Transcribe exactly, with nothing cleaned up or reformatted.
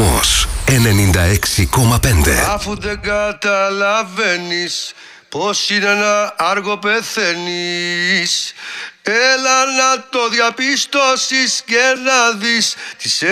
Ρυθμός ενενήντα έξι κόμμα πέντε. Αφού δεν καταλαβαίνεις πως είναι να άργο πεθαίνεις, έλα να το διαπιστώσεις και να δεις τις